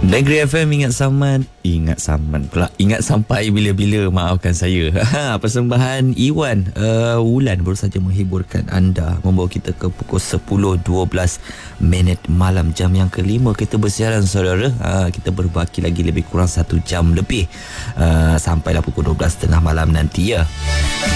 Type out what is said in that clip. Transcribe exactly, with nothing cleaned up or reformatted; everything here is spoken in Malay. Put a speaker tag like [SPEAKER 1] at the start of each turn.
[SPEAKER 1] Negeri F M, ingat Saman. Ingat Saman pula. Ingat sampai bila-bila, maafkan saya. Persembahan Iwan uh, Wulan baru saja menghiburkan anda, membawa kita ke pukul sepuluh dua belas minit malam. Jam yang kelima kita bersiaran, saudara. uh, Kita berbaki lagi lebih kurang satu jam lebih, uh, sampailah pukul dua belas tiga puluh malam nanti, ya.